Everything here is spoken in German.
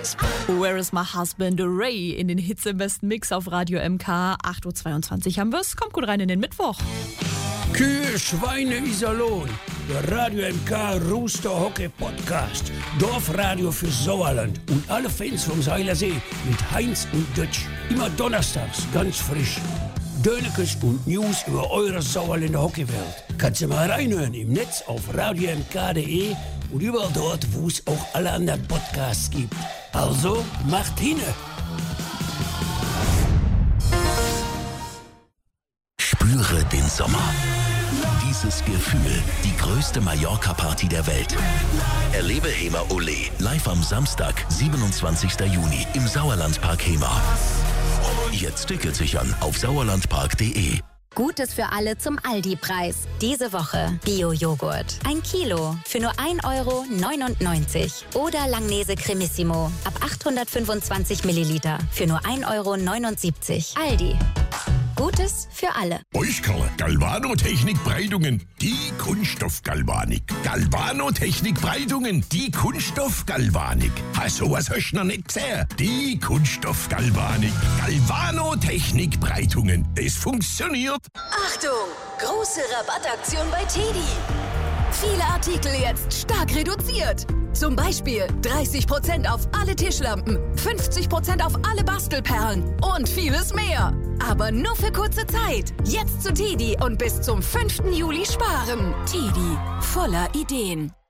Where is my husband Ray in den Hits im besten Mix auf Radio MK. 8.22 Uhr haben wir's. Kommt gut rein in den Mittwoch. Kühe, Schweine, Iserlohn. Der Radio MK Rooster Hockey Podcast. Dorfradio für Sauerland und alle Fans vom Seilersee mit Heinz und Dötsch. Immer donnerstags, ganz frisch. Dönekes und News über eure Sauerländer Hockeywelt. Kannst du mal reinhören im Netz auf radiomk.de und überall dort, wo es auch alle anderen Podcasts gibt. Also, macht hinne! Spüre den Sommer. Dieses Gefühl, die größte Mallorca-Party der Welt. Erlebe Hema Ole live am Samstag, 27. Juni im Sauerlandpark Hema. Jetzt Tickets sichern auf sauerlandpark.de. Gutes für alle zum Aldi-Preis. Diese Woche Bio-Joghurt. 1 Kilo für nur 1,99 € Oder Langnese Cremissimo ab 825 Milliliter für nur 1,79 €. Aldi. Gutes für alle. Euchkerle, Galvano-Technik Breitungen, die Kunststoff-Galvanik. Galvano-Technik Breitungen, die Kunststoff-Galvanik. Hast du was hast du noch nicht gesehen? Die Kunststoff-Galvanik. Galvano-Technik Breitungen. Das funktioniert. Achtung! Große Rabattaktion bei TEDi. Viele Artikel jetzt stark reduziert. Zum Beispiel 30% auf alle Tischlampen, 50% auf alle Bastelperlen und vieles mehr. Aber nur für kurze Zeit. Jetzt zu TEDi und bis zum 5. Juli sparen. TEDi, voller Ideen.